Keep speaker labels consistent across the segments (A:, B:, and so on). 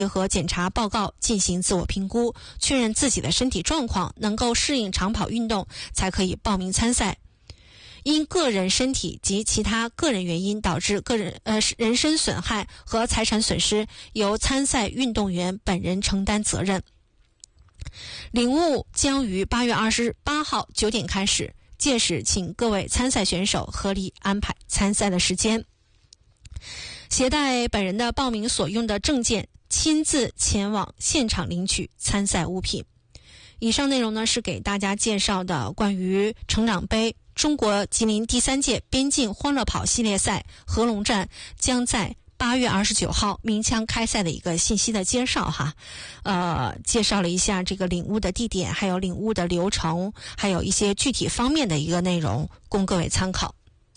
A: 和检查报告进行自我评估，确认自己的身体状况能够适应长跑运动，才可以报名参赛。因个人身体及其他个人原因导致人身损害和财产损失，由参赛运动员本人承担责任。领悟将于8月28号9点开始，届时请各位参赛选手合理安排参赛的时间，携带本人的报名所用的证件，亲自前往现场领取参赛物品。以上内容呢是给大家介绍的关于成长杯中国吉林第3届边境欢乐跑系列赛合龙站将在8月29号鸣枪开赛的一个信息的介绍哈。介绍了一下这个领悟的地点，还有领悟的流程，还有一些具体方面的一个内容，供各位参考。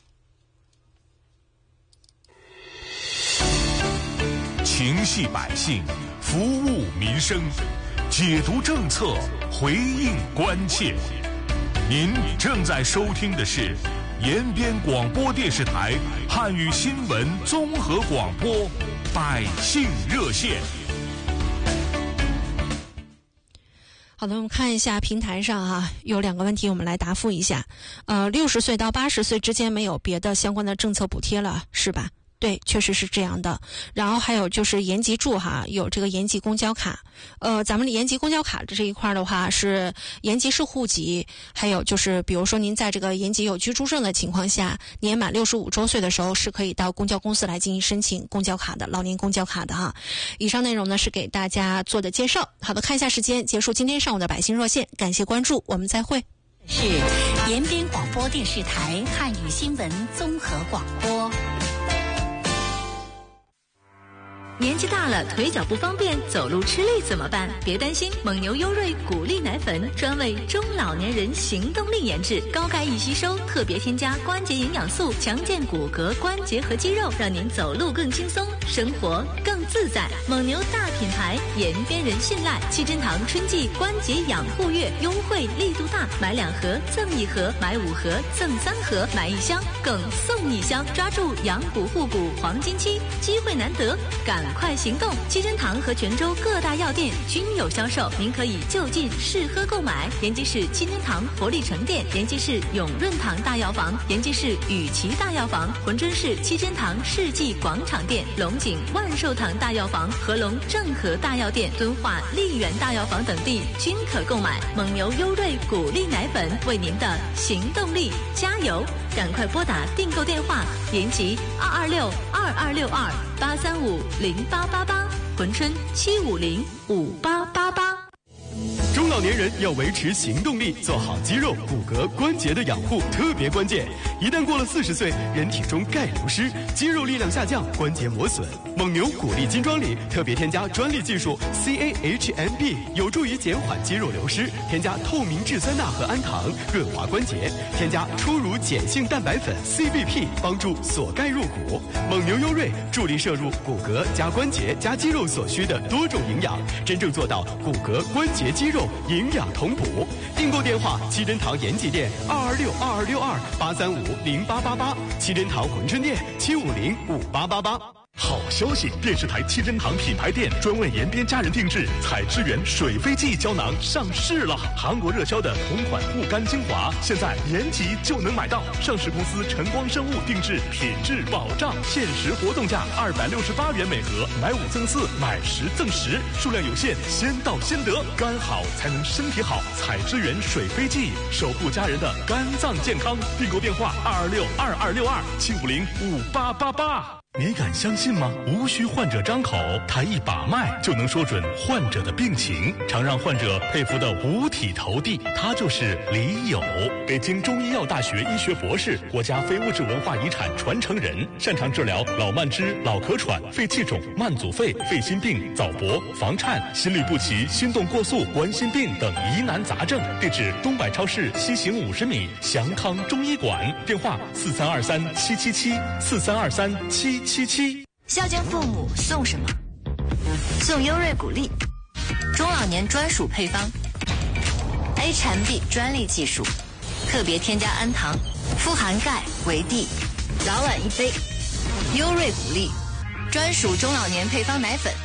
B: 情系百姓，服务民生，解读政策，回应关切。您正在收听的是延边广播电视台汉语新闻综合广播百姓热线。
A: 好的，我们看一下平台上有2个问题，我们来答复一下。60岁到80岁之间没有别的相关的政策补贴了，是吧？对，确实是这样的。然后还有就是延吉住有这个延吉公交卡。咱们延吉公交卡这一块的话是延吉市户籍，还有就是比如说您在这个延吉有居住证的情况下，年满65周岁的时候是可以到公交公司来进行申请公交卡的，老年公交卡的哈。以上内容呢是给大家做的介绍。好的，看一下时间，结束今天上午的百姓热线，感谢关注，我们再会。
C: 是延边广播电视台汉语新闻综合广播。
D: 年纪大了，腿脚不方便，走路吃力怎么办？别担心，蒙牛优瑞谷粒奶粉专为中老年人行动力研制，高钙易吸收，特别添加关节营养素，强健骨骼、关节和肌肉，让您走路更轻松，生活更自在。蒙牛大品牌，延边人信赖。七珍堂春季关节养护月优惠力度大，买2盒赠1盒，买5盒赠3盒，买1箱更送1箱，抓住养骨护骨黄金期，机会难得，赶快行动！七珍堂和泉州各大药店均有销售，您可以就近试喝购买。延吉市七珍堂活力城店，延吉市永润堂大药房，延吉市雨琦大药房，珲春市七珍堂世纪广场店，龙井万寿堂大药房，合龙正和大药店，敦化丽园大药房等地均可购买。蒙牛优瑞谷粒奶粉，为您的行动力加油！赶快拨打订购电话：延吉226-2262-835-0888，珲春750-5888。
E: 中老年人要维持行动力，做好肌肉、骨骼、关节的养护特别关键。一旦过了40岁，人体中钙流失，肌肉力量下降，关节磨损。蒙牛谷粒金装里特别添加专利技术 CAHMB， 有助于减缓肌肉流失。添加透明质酸钠和氨糖，润滑关节。添加初乳碱性蛋白粉 CBP， 帮助锁钙入骨。蒙牛优瑞助力摄入骨骼加关节加肌肉所需的多种营养，真正做到骨骼、关节、肌肉营养同补。订购电话：七珍堂延吉店226-2262-835-0888，七珍堂珲春店750-5888。
B: 好消息！电视台七珍堂品牌店专为延边家人定制采之源水飞蓟胶囊上市了。韩国热销的同款护肝精华，现在延吉就能买到。上市公司晨光生物定制，品质保障，限时活动价268元每盒，买5赠4，买10赠10，数量有限，先到先得。肝好才能身体好，采之源水飞蓟，守护家人的肝脏健康。订购电话226-2262-750-5888。你敢相信吗？无需患者张口，他一把脉就能说准患者的病情，常让患者佩服的五体投地。他就是李友，北京中医药大学医学博士，国家非物质文化遗产传承人，擅长治疗老慢支、老咳喘、肺气肿、慢阻肺、肺心病、早搏、房颤、心律不齐、心动过速、冠心病等疑难杂症。地址：东百超市西行50米，祥康中医馆。电话：4323-777，4323-777。
D: 孝敬父母送什么？送优瑞谷粒，中老年专属配方 ，HMB 专利技术，特别添加氨糖，富含钙为 D， 早晚1杯。优瑞谷粒，专属中老年配方奶粉，